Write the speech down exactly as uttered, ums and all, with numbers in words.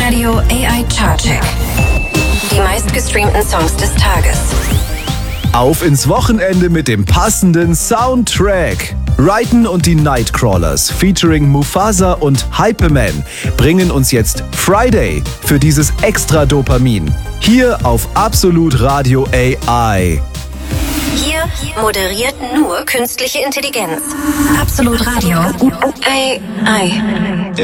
Radio A I Chartcheck. Die meistgestreamten Songs des Tages. Auf ins Wochenende mit dem passenden Soundtrack. Raiden und die Nightcrawlers featuring Mufasa und Hyperman bringen uns jetzt Friday für dieses extra Dopamin. Hier auf Absolut Radio A I. Hier moderiert nur künstliche Intelligenz. Absolut Radio A I.